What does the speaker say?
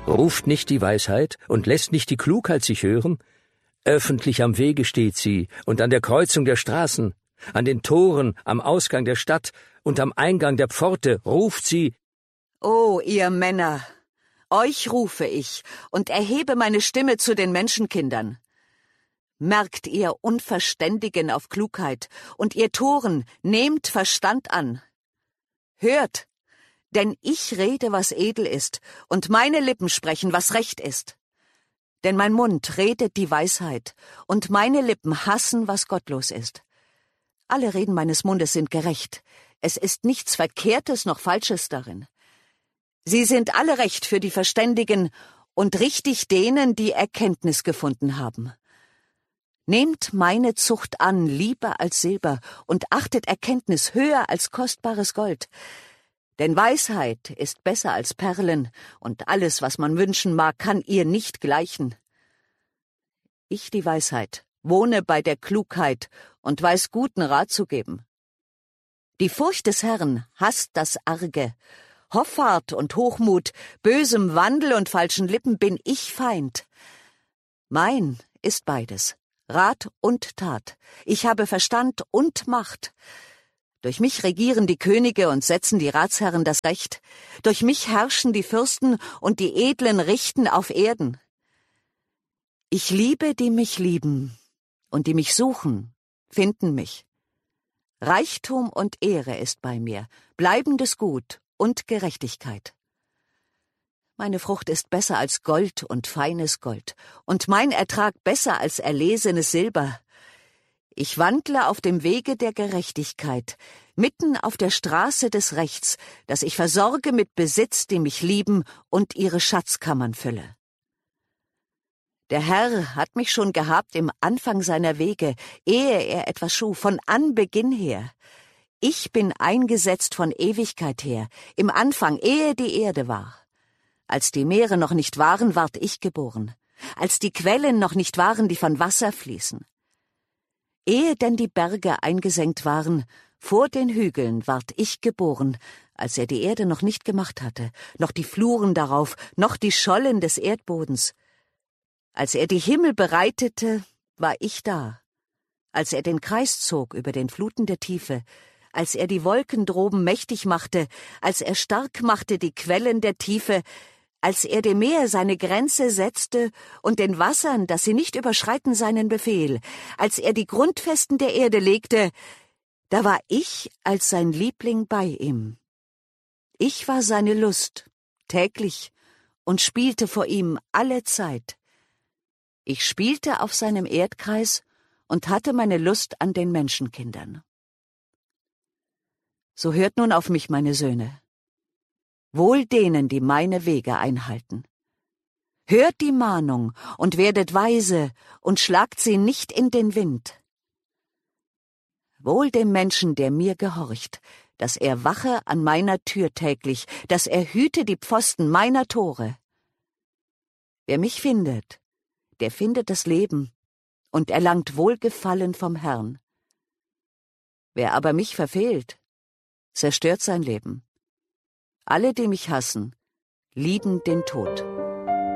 Ruft nicht die Weisheit und lässt nicht die Klugheit sich hören? Öffentlich am Wege steht sie und an der Kreuzung der Straßen, an den Toren, am Ausgang der Stadt und am Eingang der Pforte ruft sie: O ihr Männer, euch rufe ich und erhebe meine Stimme zu den Menschenkindern. Merkt ihr Unverständigen auf Klugheit, und ihr Toren, nehmt Verstand an. Hört, denn ich rede, was edel ist, und meine Lippen sprechen, was recht ist. Denn mein Mund redet die Weisheit, und meine Lippen hassen, was gottlos ist. Alle Reden meines Mundes sind gerecht, es ist nichts Verkehrtes noch Falsches darin. Sie sind alle recht für die Verständigen und richtig denen, die Erkenntnis gefunden haben. Nehmt meine Zucht an, lieber als Silber, und achtet Erkenntnis höher als kostbares Gold. Denn Weisheit ist besser als Perlen, und alles, was man wünschen mag, kann ihr nicht gleichen. Ich, die Weisheit, wohne bei der Klugheit und weiß guten Rat zu geben. Die Furcht des Herrn hasst das Arge. Hoffart und Hochmut, bösem Wandel und falschen Lippen bin ich Feind. Mein ist beides, Rat und Tat. Ich habe Verstand und Macht. Durch mich regieren die Könige und setzen die Ratsherren das Recht. Durch mich herrschen die Fürsten und die Edlen richten auf Erden. Ich liebe, die mich lieben, und die mich suchen, finden mich. Reichtum und Ehre ist bei mir, bleibendes Gut und Gerechtigkeit. Meine Frucht ist besser als Gold und feines Gold, und mein Ertrag besser als erlesenes Silber. Ich wandle auf dem Wege der Gerechtigkeit, mitten auf der Straße des Rechts, dass ich versorge mit Besitz, die mich lieben, und ihre Schatzkammern fülle. Der Herr hat mich schon gehabt im Anfang seiner Wege, ehe er etwas schuf, von Anbeginn her. Ich bin eingesetzt von Ewigkeit her, im Anfang, ehe die Erde war. Als die Meere noch nicht waren, ward ich geboren. Als die Quellen noch nicht waren, die von Wasser fließen. Ehe denn die Berge eingesenkt waren, vor den Hügeln ward ich geboren, als er die Erde noch nicht gemacht hatte, noch die Fluren darauf, noch die Schollen des Erdbodens. Als er die Himmel bereitete, war ich da. Als er den Kreis zog über den Fluten der Tiefe, als er die Wolken droben mächtig machte, als er stark machte die Quellen der Tiefe, als er dem Meer seine Grenze setzte und den Wassern, dass sie nicht überschreiten, seinen Befehl, als er die Grundfesten der Erde legte, da war ich als sein Liebling bei ihm. Ich war seine Lust, täglich, und spielte vor ihm alle Zeit. Ich spielte auf seinem Erdkreis und hatte meine Lust an den Menschenkindern. So hört nun auf mich, meine Söhne. Wohl denen, die meine Wege einhalten. Hört die Mahnung und werdet weise und schlagt sie nicht in den Wind. Wohl dem Menschen, der mir gehorcht, dass er wache an meiner Tür täglich, dass er hüte die Pfosten meiner Tore. Wer mich findet, der findet das Leben und erlangt Wohlgefallen vom Herrn. Wer aber mich verfehlt, zerstört sein Leben. Alle, die mich hassen, lieben den Tod.